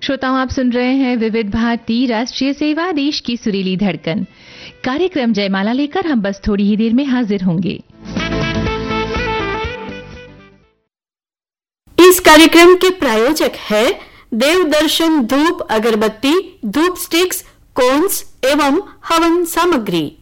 श्रोताओं, आप सुन रहे हैं विविध भारती राष्ट्रीय सेवा, देश की सुरीली धड़कन। कार्यक्रम जयमाला लेकर हम बस थोड़ी ही देर में हाजिर होंगे। इस कार्यक्रम के प्रायोजक है देवदर्शन धूप अगरबत्ती, धूप स्टिक्स, कोन्स एवं हवन सामग्री।